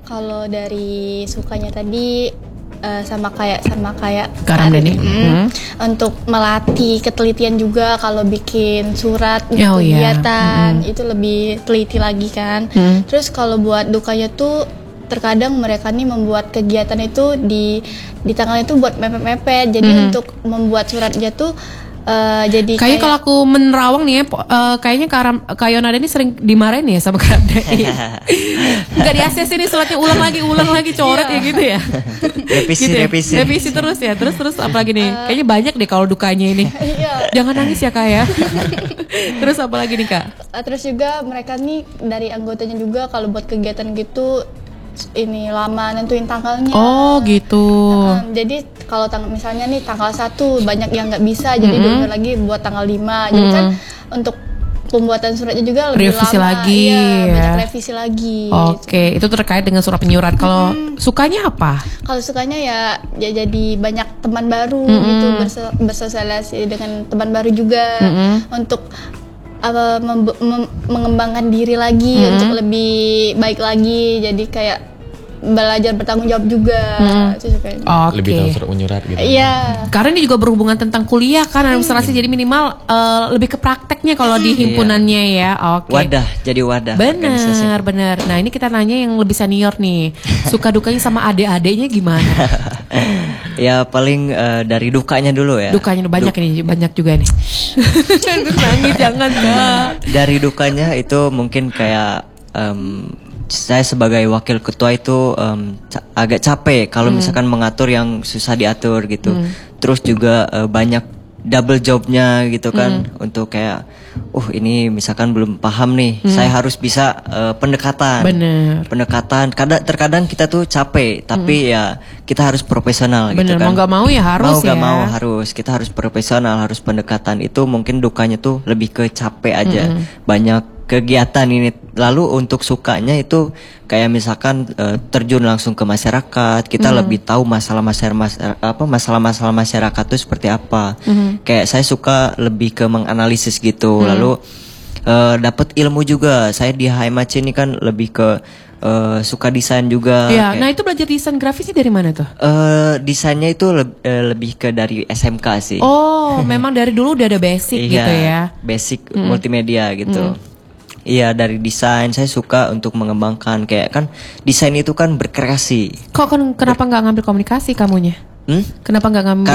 Kalau dari sukanya tadi sama kayak Karamdani. Untuk melatih ketelitian juga kalau bikin surat untuk kegiatan itu lebih teliti lagi kan. Terus kalau buat dukanya tuh terkadang mereka nih membuat kegiatan itu di tanggal itu buat mepet-mepet. Jadi untuk membuat suratnya tuh jadi kayaknya kalau aku menerawang nih ya, kayaknya Kak Yonada ini sering dimarahin ya sama Kak Dani. Nggak di-ACC nih suratnya ulang lagi coret ya gitu ya. Revisi terus ya. Terus apa lagi nih? Kayaknya banyak deh kalau dukanya ini. Jangan nangis ya Kak ya. Terus apa lagi nih Kak? Terus juga mereka nih dari anggotanya juga kalau buat kegiatan gitu ini lama nentuin tanggalnya. Oh gitu. Jadi kalau misalnya nih tanggal 1 banyak yang nggak bisa, jadi diundur lagi buat tanggal 5. Jadi kan untuk pembuatan suratnya juga lebih revisi lama. Lagi, banyak revisi lagi. Oke, itu terkait dengan surat penyurat. Kalau sukanya apa? Kalau sukanya ya jadi banyak teman baru gitu, bersosialisasi dengan teman baru juga untuk mengembangkan diri lagi untuk lebih baik lagi, jadi kayak belajar bertanggung jawab juga. Lebih tahu surat menyurat gitu. Iya. Karena ini juga berhubungan tentang kuliah kan, administrasi, jadi minimal lebih ke prakteknya kalau di himpunannya ya. Oke. Jadi wadah. Benar. Nah ini kita nanya yang lebih senior nih, suka dukanya sama adik-adiknya gimana? Ya paling dari dukanya dulu ya. Dukanya banyak juga nih. Nangis jangan Kak. Dari dukanya itu mungkin kayak saya sebagai wakil ketua itu agak capek kalau misalkan mengatur yang susah diatur gitu. Terus juga banyak double jobnya gitu kan, untuk kayak ini misalkan belum paham nih, saya harus bisa pendekatan. Terkadang kita tuh capek, tapi ya kita harus profesional. Gitu kan. Mau nggak mau ya harus. Kita harus profesional, harus pendekatan. Itu mungkin dukanya tuh lebih ke capek aja. Banyak kegiatan ini. Lalu untuk sukanya itu kayak misalkan terjun langsung ke masyarakat, kita lebih tahu masalah-masalah masyarakat itu seperti apa. Kayak saya suka lebih ke menganalisis gitu. Lalu dapat ilmu juga. Saya di HMAC ini kan lebih ke suka desain juga. Ya, nah itu belajar desain grafisnya dari mana tuh? Desainnya itu lebih ke dari SMK sih. Oh, memang dari dulu udah ada basic gitu ya? Basic multimedia gitu. Iya, dari desain saya suka untuk mengembangkan, kayak kan desain itu kan berkreasi. Kenapa nggak ngambil komunikasi kamunya? Kenapa nggak ngambil?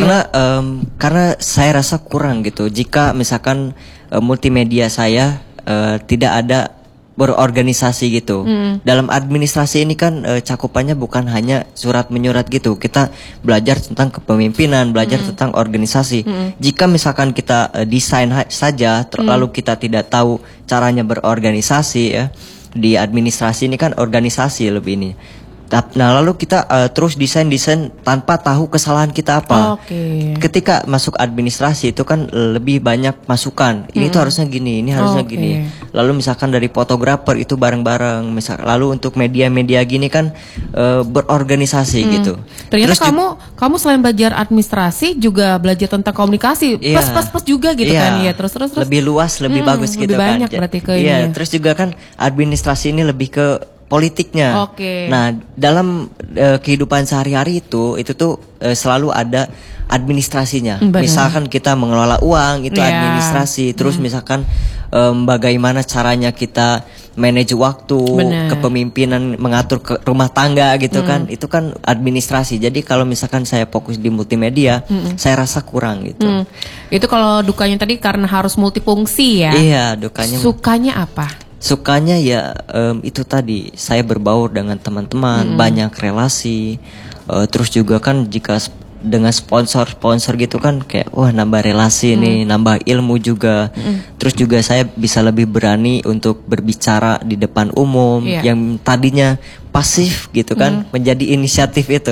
Karena saya rasa kurang gitu. Jika misalkan multimedia saya tidak ada berorganisasi gitu. Dalam administrasi ini kan cakupannya bukan hanya surat menyurat gitu. Kita belajar tentang kepemimpinan, belajar tentang organisasi. Jika misalkan kita desain saja, lalu kita tidak tahu caranya berorganisasi ya. Di administrasi ini kan organisasi lebih ini. Nah lalu kita terus desain tanpa tahu kesalahan kita apa. Ketika masuk administrasi itu kan lebih banyak masukan. Ini tuh harusnya gini, ini harusnya gini. Lalu misalkan dari fotografer itu bareng-bareng. Lalu untuk media-media gini kan berorganisasi gitu. Ternyata terus kamu selain belajar administrasi juga belajar tentang komunikasi. Plus juga gitu kan ya. Terus lebih luas, lebih bagus gitu kan. Lebih banyak berarti ke ini. Terus juga kan administrasi ini lebih ke politiknya. Nah, dalam kehidupan sehari-hari itu tuh selalu ada administrasinya. Misalkan kita mengelola uang, itu administrasi. Terus misalkan bagaimana caranya kita manage waktu, kepemimpinan, mengatur rumah tangga gitu kan. Itu kan administrasi. Jadi kalau misalkan saya fokus di multimedia, saya rasa kurang gitu. Itu kalau dukanya tadi karena harus multifungsi ya. Iya, dukanya. Sukanya apa? Sukanya ya itu tadi, saya berbaur dengan teman-teman, banyak relasi. Terus juga kan jika dengan sponsor gitu kan kayak nambah relasi nih, nambah ilmu juga. Terus juga saya bisa lebih berani untuk berbicara di depan umum yang tadinya pasif gitu kan, menjadi inisiatif itu.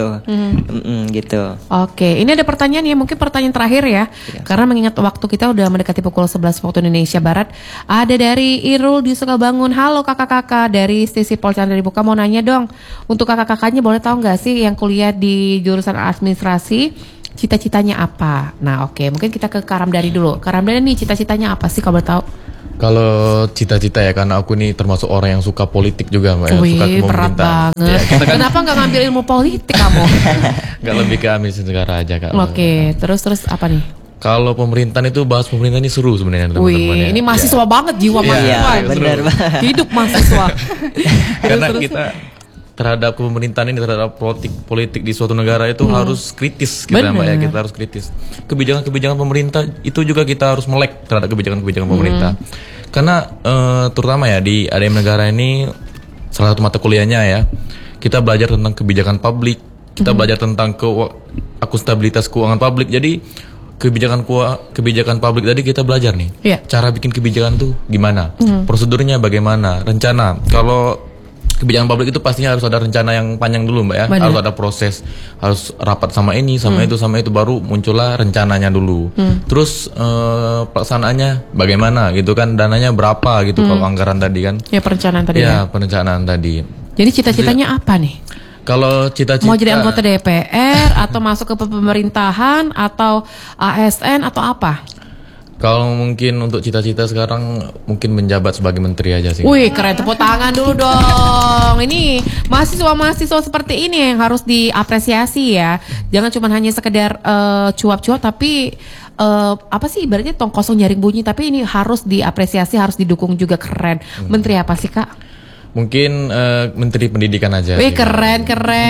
Gitu. Oke, ini ada pertanyaan ya, mungkin pertanyaan terakhir ya. Karena mengingat waktu kita udah mendekati pukul 11 waktu Indonesia Barat. Ada dari Irul di Sukabangun. Halo kakak-kakak dari Stisi Polcandra Dibuka, mau nanya dong. Untuk kakak-kakaknya boleh tahu nggak sih yang kuliah di jurusan administrasi, cita-citanya apa? Nah mungkin kita ke Karamdani dulu. Karamdani nih cita-citanya apa sih kalau boleh tahu? Kalau cita-cita ya, karena aku nih termasuk orang yang suka politik juga Mbak ya, suka berat pemerintahan. banget. Ya, kenapa nggak ngambil ilmu politik kamu? Gak lebih ke administrasi negara aja Kak. Oke, terus apa nih? Kalau pemerintahan itu bahas pemerintahan ini seru sebenarnya teman-teman ya. Ini mahasiswa banget, jiwa mahasiswa. Benar banget. Hidup mahasiswa. Karena kita terhadap pemerintahan ini, terhadap politik di suatu negara itu harus kritis kita Mbak ya, kita harus kritis. Kebijakan-kebijakan pemerintah itu juga kita harus melek terhadap kebijakan-kebijakan pemerintah. Karena terutama ya di ADM negara ini salah satu mata kuliahnya ya, kita belajar tentang kebijakan publik, kita belajar tentang akuntabilitas keuangan publik. Jadi kebijakan publik tadi kita belajar nih, cara bikin kebijakan tuh gimana, prosedurnya bagaimana, rencana. Kalau kebijakan publik itu pastinya harus ada rencana yang panjang dulu Mbak ya. Bener. Harus ada proses, harus rapat sama ini, sama itu baru muncullah rencananya dulu. Terus pelaksanaannya bagaimana gitu kan, dananya berapa gitu kalau anggaran tadi kan. Ya perencanaan tadi. Ya perencanaan tadi. Jadi cita-citanya apa nih? Kalau cita-cita mau jadi anggota DPR atau masuk ke pemerintahan atau ASN atau apa? Kalau mungkin untuk cita-cita sekarang mungkin menjabat sebagai menteri aja sih. Wih, keren, tepuk tangan dulu dong. Ini mahasiswa-mahasiswa seperti ini yang harus diapresiasi ya. Jangan cuma hanya sekedar cuap-cuap, tapi apa sih ibaratnya tong kosong nyaring bunyi, tapi ini harus diapresiasi, harus didukung juga. Keren. Menteri apa sih Kak? Mungkin Menteri Pendidikan aja. Wih, keren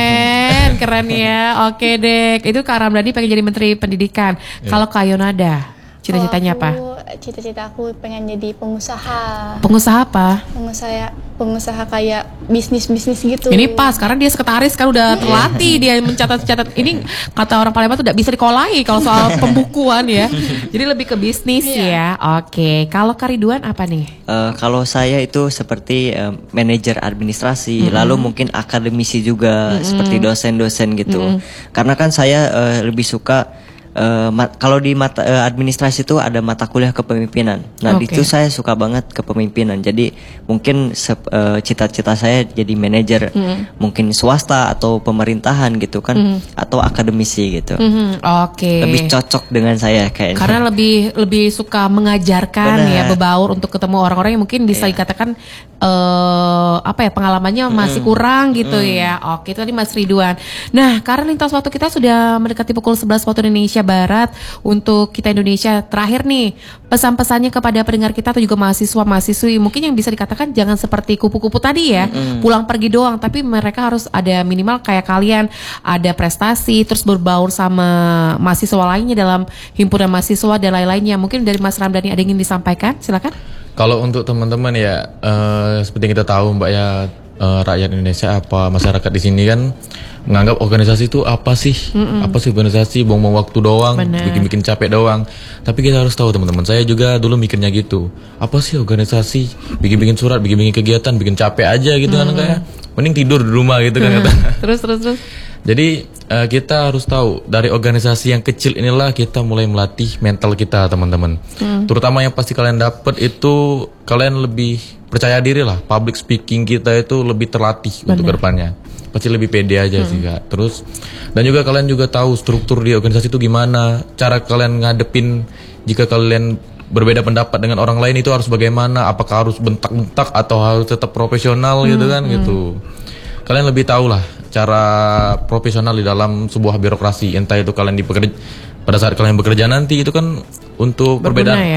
ya. Oke deh. Itu Kak Ramdhani pengen jadi Menteri Pendidikan. Kalau Kak Yonada, cita-citanya apa? Cita-cita aku pengen jadi pengusaha. Pengusaha apa? Pengusaha kayak bisnis gitu. Ini pas karena dia sekretaris kan udah terlatih dia mencatat. Ini kata orang Palembang tuh tidak bisa dikolai kalau soal pembukuan ya. Jadi lebih ke bisnis ya. Oke. Kalau Kak Ridwan apa nih? Kalau saya itu seperti manajer administrasi, lalu mungkin akademisi juga seperti dosen-dosen gitu. Karena kan saya lebih suka kalau di administrasi itu ada mata kuliah kepemimpinan. Nah, itu saya suka banget kepemimpinan. Jadi mungkin cita-cita saya jadi manajer, mungkin swasta atau pemerintahan gitu kan, atau akademisi gitu. Lebih cocok dengan saya kayaknya. Karena lebih suka mengajarkan. Bener. Ya, berbaur untuk ketemu orang-orang yang mungkin bisa dikatakan pengalamannya masih kurang gitu ya. Oke, itu tadi Mas Ridwan. Nah, karena lintas waktu kita sudah mendekati pukul 11 waktu Indonesia Barat, untuk kita Indonesia terakhir nih, pesan-pesannya kepada pendengar kita atau juga mahasiswa-mahasiswi mungkin yang bisa dikatakan jangan seperti kupu-kupu tadi ya, pulang pergi doang, tapi mereka harus ada minimal kayak kalian, ada prestasi, terus berbaur sama mahasiswa lainnya dalam himpunan mahasiswa dan lain-lainnya. Mungkin dari Mas Ramdhani ada yang ingin disampaikan, silakan. Kalau untuk teman-teman ya, seperti kita tahu Mbak ya, rakyat Indonesia apa masyarakat di sini kan menganggap organisasi itu apa sih? Apa sih organisasi? Buang-buang waktu doang, bikin-bikin capek doang. Tapi kita harus tahu teman-teman, saya juga dulu mikirnya gitu. Apa sih organisasi? Bikin-bikin surat, bikin-bikin kegiatan, bikin capek aja gitu kan kayak. Mending tidur di rumah gitu kan kata. Terus. Jadi kita harus tahu dari organisasi yang kecil inilah kita mulai melatih mental kita teman-teman. Terutama yang pasti kalian dapat itu kalian lebih percaya diri lah. Public speaking kita itu lebih terlatih untuk kedepannya. Pasti lebih pede aja sih Kak. Terus dan juga kalian juga tahu struktur di organisasi itu gimana, cara kalian ngadepin jika kalian berbeda pendapat dengan orang lain itu harus bagaimana, apakah harus bentak-bentak atau harus tetap profesional gitu kan gitu. Kalian lebih tahu lah cara profesional di dalam sebuah birokrasi, entah itu kalian pada saat kalian bekerja nanti itu kan untuk perbedaan